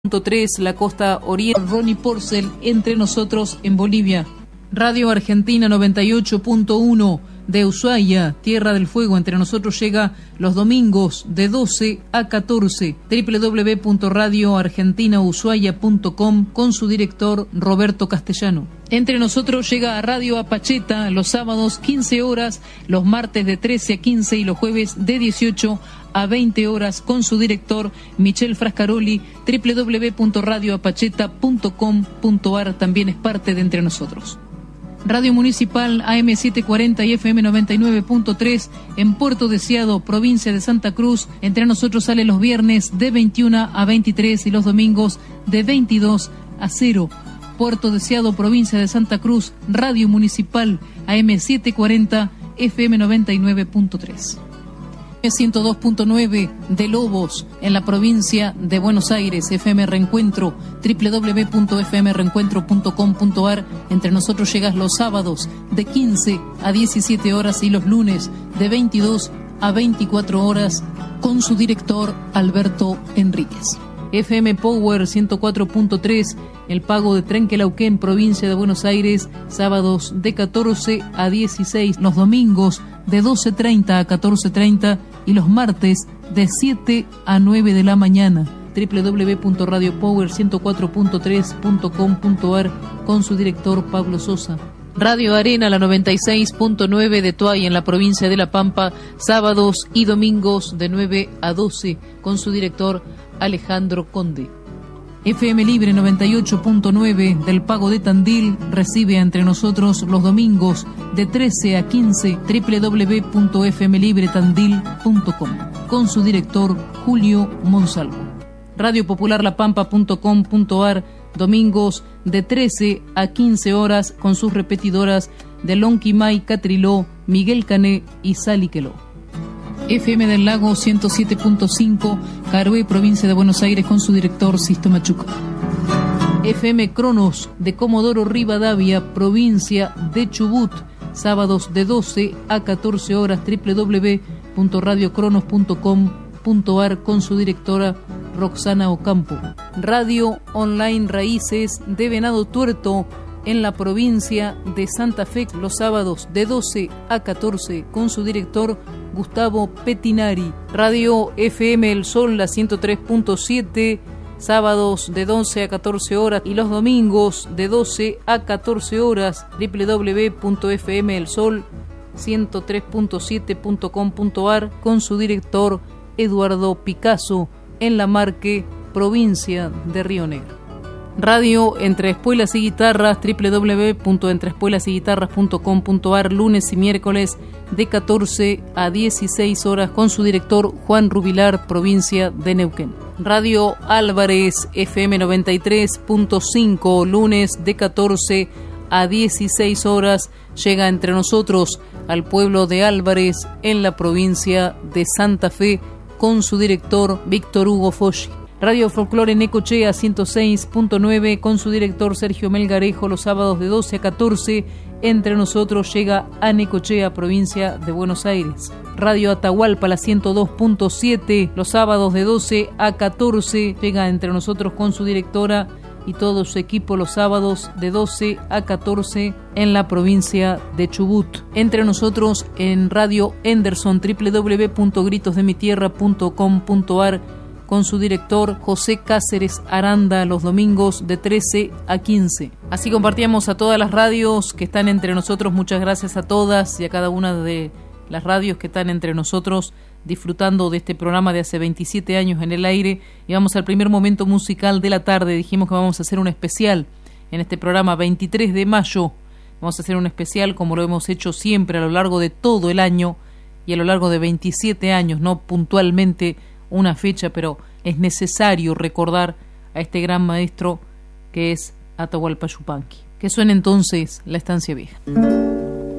3, la costa oriente. Ronnie Porcel, entre nosotros en Bolivia. Radio Argentina 98.1 de Ushuaia, Tierra del Fuego, entre nosotros llega los domingos de 12 a 14. www.radioargentinaushuaia.com con su director Roberto Castellano. Entre nosotros llega a Radio Apacheta los sábados 15 horas, los martes de 13 a 15 y los jueves de 18 a 20 horas con su director Michel Frascaroli. www.radioapacheta.com.ar también es parte de Entre Nosotros. Radio Municipal AM740 y FM 99.3 en Puerto Deseado, provincia de Santa Cruz. Entre nosotros sale los viernes de 21 a 23 y los domingos de 22 a 0. Puerto Deseado, provincia de Santa Cruz, Radio Municipal AM740, FM 99.3. 102.9 de Lobos en la provincia de Buenos Aires, FM Reencuentro, www.fmreencuentro.com.ar. Entre nosotros llegas los sábados de 15 a 17 horas y los lunes de 22 a 24 horas con su director Alberto Enríquez. FM Power 104.3, el Pago de Trenquelauquén, provincia de Buenos Aires, sábados de 14 a 16, los domingos de 12:30 a 14:30 y los martes de 7 a 9 de la mañana. www.radiopower104.3.com.ar con su director Pablo Sosa. Radio Arena, la 96.9 de Tuay en la provincia de La Pampa, sábados y domingos de 9 a 12 con su director Alejandro Conde. FM Libre 98.9 del Pago de Tandil recibe Entre Nosotros los domingos de 13 a 15, www.fmlibretandil.com con su director Julio Monsalvo. Radiopopularlapampa.com.ar, domingos de 13 a 15 horas con sus repetidoras de Lonquimay, Catriló, Miguel Cané y Saliqueló. FM del Lago 107.5, Carué, provincia de Buenos Aires, con su director Sisto Machuca. FM Cronos de Comodoro Rivadavia, provincia de Chubut, sábados de 12 a 14 horas, www.radiocronos.com.ar con su directora Roxana Ocampo. Radio Online Raíces de Venado Tuerto en la provincia de Santa Fe, los sábados de 12 a 14 con su director Gustavo Petinari. Radio FM El Sol, la 103.7, sábados de 12 a 14 horas y los domingos de 12 a 14 horas, www.fmelsol103.7.com.ar con su director Eduardo Picasso en La Marque, provincia de Río Negro. Radio Entre Espuelas y Guitarras, www.entreespuelasyguitarras.com.ar, lunes y miércoles de 14 a 16 horas con su director Juan Rubilar, provincia de Neuquén. Radio Álvarez FM 93.5, lunes de 14 a 16 horas, llega Entre Nosotros al pueblo de Álvarez en la provincia de Santa Fe con su director Víctor Hugo Foggi. Radio Folclore Necochea 106.9 con su director Sergio Melgarejo, los sábados de 12 a 14. Entre Nosotros llega a Necochea, provincia de Buenos Aires. Radio Atahualpa, la 102.7, los sábados de 12 a 14. Llega Entre Nosotros con su directora y todo su equipo los sábados de 12 a 14 en la provincia de Chubut. Entre Nosotros en Radio Henderson, www.gritosdemitierra.com.ar con su director José Cáceres Aranda, los domingos de 13 a 15. Así compartíamos a todas las radios que están entre nosotros. Muchas gracias a todas y a cada una de las radios que están entre nosotros disfrutando de este programa de hace 27 años en el aire. Y vamos al primer momento musical de la tarde. Dijimos que vamos a hacer un especial en este programa 23 de mayo. Vamos a hacer un especial como lo hemos hecho siempre a lo largo de todo el año y a lo largo de 27 años, no puntualmente una fecha, pero es necesario recordar a este gran maestro que es Atahualpa Yupanqui. Que suene entonces La Estancia Vieja.